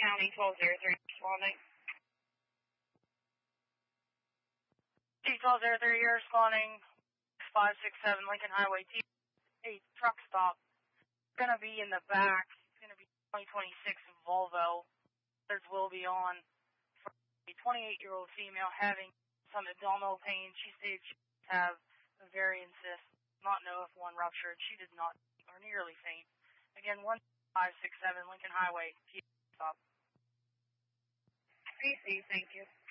County 1203 responding. T1203, you're responding. 567 Lincoln Highway T8 truck stop. It's gonna be in the back. It's gonna be 2026 Volvo. Others will be on. For a 28-year-old female having some abdominal pain. She stated she have a variant cyst. Not know if one ruptured. She did not or nearly faint. Again, 1567 Lincoln Highway T8 stop. PC, thank you.